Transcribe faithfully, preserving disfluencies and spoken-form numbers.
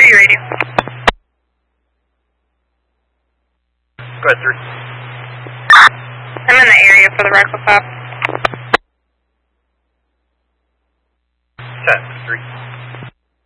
three radio. Go ahead, three. I'm in the area for the reckless stop. Set, three.